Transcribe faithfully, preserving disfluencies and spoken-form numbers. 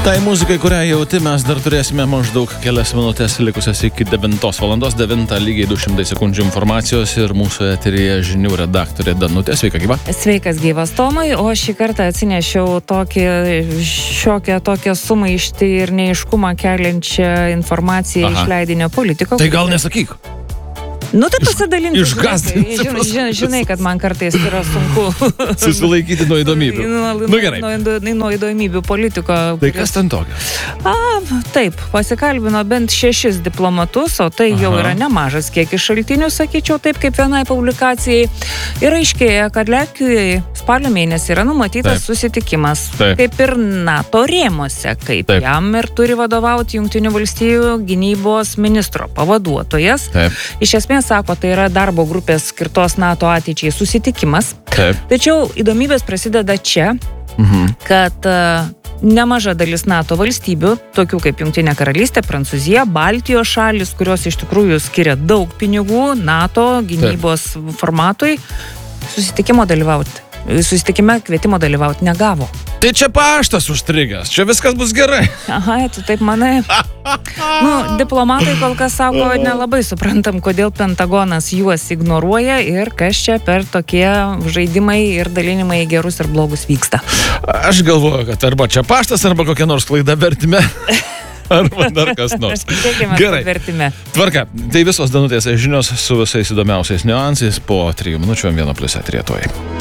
Tai muzikai, kurią jauti, mes dar turėsime maždaug kelias minutės likusias iki devintos valandos, devintą lygiai du šimtai sekundžių informacijos ir mūsų eteryje žinių redaktorė Danutė. Sveika, gyva. Sveikas, gyvas Tomai, o šį kartą atsinešiau tokį šiokią tokią sumaištį ir neiškumą keliančią informaciją Aha. iš leidinio Politico. Tai gal nesakyk. Nu, tai pasidalinti. Išgąsdinti. Žinai, žinai, žinai, kad man kartais yra sunku Susilaikyti nuo įdomybių. Nuo, Nu gerai. nuo, nuo įdomybių Politico. Tai kas ten tokio? A, taip, pasikalbino bent šešis diplomatus, o tai jau Aha. yra nemažas kiekis šaltinių, sakyčiau, taip kaip vienai publikacijai. Ir aiškėja, kad Lenkijoje spalio mėnesį yra numatytas Taip. susitikimas, Taip. kaip ir NATO rėmuose, kaip Taip. jam ir turi vadovauti Jungtinių valstijų gynybos ministro pavaduotojas. Taip. Iš esmės, sako, tai yra darbo grupės skirtos NATO ateičiai susitikimas. Taip. Tačiau įdomybės prasideda čia, Mhm. kad uh, nemaža dalis NATO valstybių, tokių kaip Jungtinė karalystė, Prancūzija, Baltijos šalis, kurios iš tikrųjų skiria daug pinigų NATO gynybos Taip. formatui, susitikimo dalyvauti. Susitikime kvietimo dalyvauti negavo. Tai čia paštas užstrigęs, čia viskas bus gerai. Aha, tu taip manai. Nu, diplomatai kol kas sako, nelabai suprantam, kodėl Pentagonas juos ignoruoja ir kas čia per tokie žaidimai ir dalinimai į gerus ir blogus vyksta. Aš galvoju, kad arba čia paštas, arba kokia nors klaida vertime. Arba dar kas nors. Tikėkime, Gerai. vertime. Tvarka. Tai visos Danutės žinios su visais įdomiausiais niuansais po trijų minučių vieno plius eteryje tuoj.